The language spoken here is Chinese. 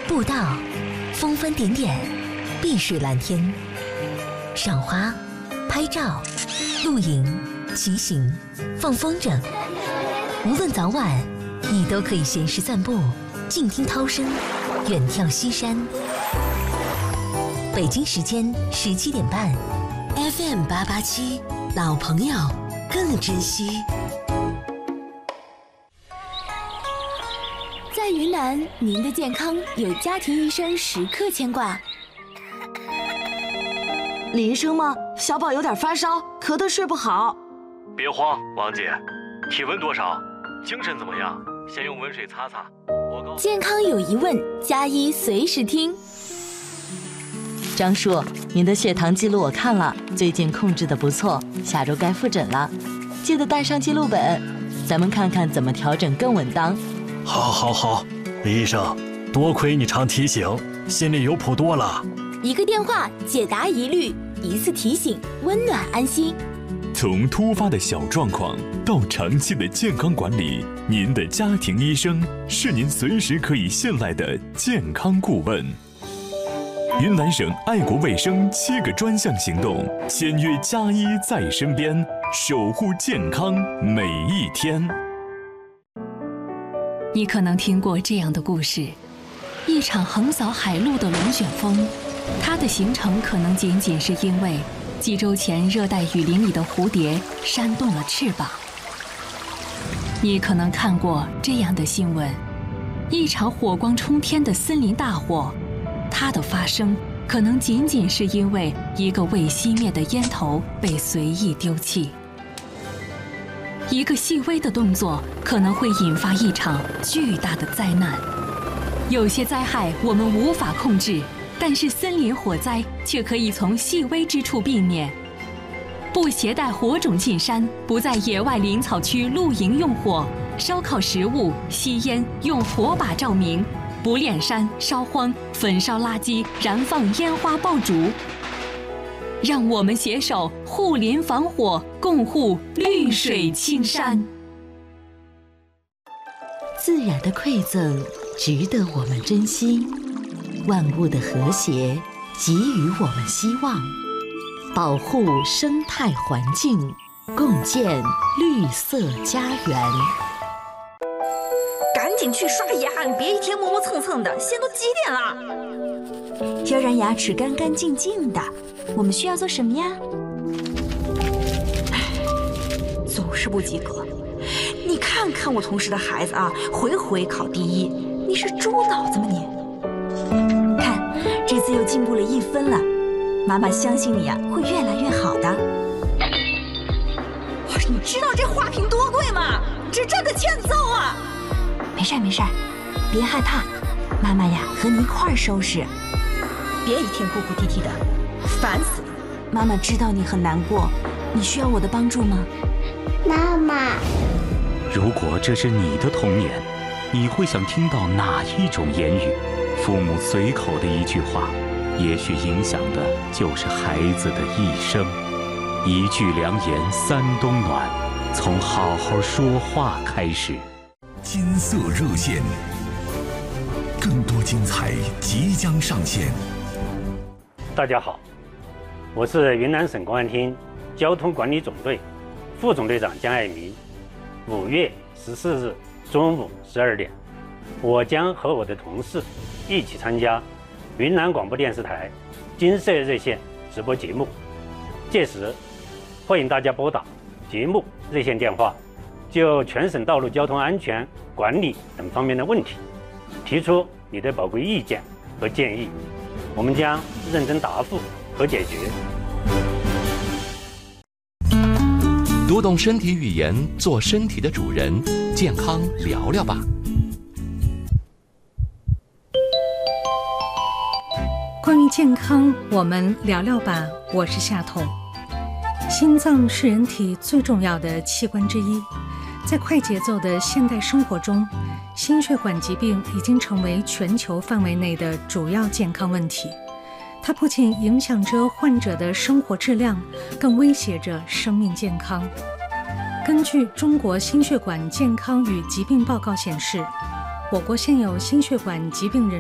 步道、峰峰点点、碧水蓝天，赏花、拍照、露营、骑行、放风筝。无论早晚，你都可以闲时散步，静听涛声，远眺西山。北京时间17点半 ，FM 887，老朋友更珍惜。 在云南，您的健康有家庭医生时刻牵挂。 李医生吗？小宝有点发烧，咳得睡不好。 别慌，王姐，体温多少？精神怎么样？先用温水擦擦。 健康有疑问，加医随时听。 张叔，您的血糖记录我看了，最近控制得不错，下周该复诊了，记得带上记录本，咱们看看怎么调整更稳当。 好，李医生，多亏你常提醒，心里有谱多了。 一个电话解答疑虑，一次提醒温暖安心。 从突发的小状况到长期的健康管理，您的家庭医生是您随时可以信赖的健康顾问。云南省爱国卫生7个专项行动，签约加医在身边，守护健康每一天。 你可能听过这样的故事：一场横扫海陆的龙卷风，它的形成可能仅仅是因为几周前热带雨林里的蝴蝶扇动了翅膀。你可能看过这样的新闻：一场火光冲天的森林大火，它的发生可能仅仅是因为一个未熄灭的烟头被随意丢弃。一个细微的动作可能会引发一场巨大的灾难。有些灾害我们无法控制，但是森林火灾却可以从细微之处避免。不携带火种进山，不在野外林草区露营用火，烧烤食物、吸烟用火把照明，不炼山、烧荒、焚烧垃圾、燃放烟花爆竹。让我们携手护林防火，共护绿水青山。 自然的馈赠值得我们珍惜，万物的和谐给予我们希望，保护生态环境，共建绿色家园。 赶紧去刷牙，你别一天磨磨蹭蹭的，现在都几点了？要让牙齿干干净净的，我们需要做什么呀？总是不及格。你看看我同事的孩子啊，回回考第1，你是猪脑子吗你？看，这次又进步了1分了，妈妈相信你啊，会越来越好的。你知道这花瓶多贵吗？这真的欠揍啊！没事，别害怕，妈妈呀和你一块儿收拾。别一天哭哭啼啼的，烦死了。妈妈知道你很难过，你需要我的帮助吗？ 妈妈， 如果这是你的童年，你会想听到哪一种言语？父母随口的一句话，也许影响的就是孩子的一生。一句良言3冬暖，从好好说话开始。 金色热线，更多精彩即将上线。 大家好，我是云南省公安厅交通管理总队副总队长江爱民。5月14日中午12点，我将和我的同事一起参加云南广播电视台金色热线直播节目。届时，欢迎大家拨打节目热线电话，就全省道路交通安全管理等方面的问题，提出你的宝贵意见和建议，我们将认真答复和解决。 读懂身体语言，做身体的主人，健康聊聊吧。 关于健康，我们聊聊吧。我是夏彤。心脏是人体最重要的器官之一，在快节奏的现代生活中，心血管疾病已经成为全球范围内的主要健康问题。它不仅影响着患者的生活质量，更威胁着生命健康。根据中国心血管健康与疾病报告显示，我国现有心血管疾病人